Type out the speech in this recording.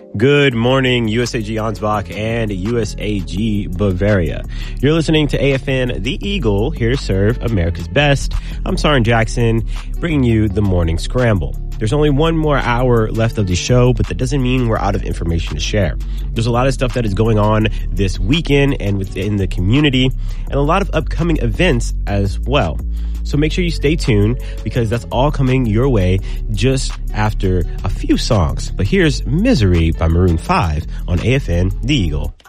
Good morning, USAG Ansbach and USAG Bavaria. You're listening to AFN The Eagle, here to serve America's best. I'm Sarin Jackson, bringing you the Morning Scramble. There's only one more hour left of the show, but that doesn't mean we're out of information to share. There's a lot of stuff that is going on this weekend and within the community, and a lot of upcoming events as well. So make sure you stay tuned, because that's all coming your way just after a few songs. But here's Misery by Maroon 5 on AFN The Eagle.